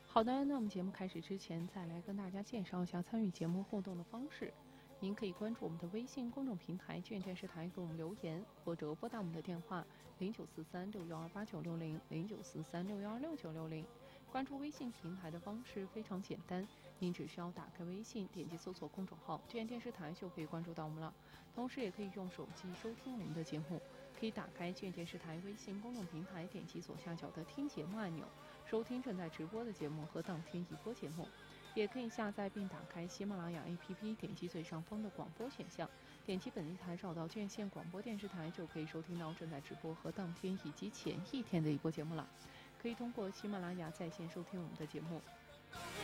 好的，那我们节目开始之前，再来跟大家介绍一下参与节目互动的方式。您可以关注我们的微信公众平台“居远电视台”给我们留言，或者拨打我们的电话0943612960，0943616960。关注微信平台的方式非常简单，您只需要打开微信，点击搜索公众号“居远电视台”就可以关注到我们了。同时，也可以用手机收听我们的节目，可以打开居远电视台微信公众平台，点击左下角的听节目按钮，收听正在直播的节目和当天已播节目。也可以下载并打开喜马拉雅 APP， 点击最上方的广播选项，点击本地台找到眷县广播电视台，就可以收听到正在直播和当天以及前一天的一播节目了。可以通过喜马拉雅在线收听我们的节目。